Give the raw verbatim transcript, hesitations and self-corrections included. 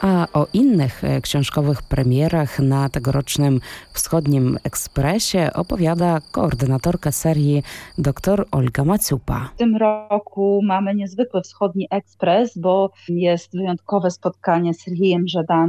A o innych książkowych premierach na tegorocznym Wschodnim Ekspresie opowiada koordynatorka serii dr Olga Maciupa. W tym roku mamy niezwykły Wschodni Ekspres, bo jest wyjątkowe spotkanie z Serhiejem Żadanem,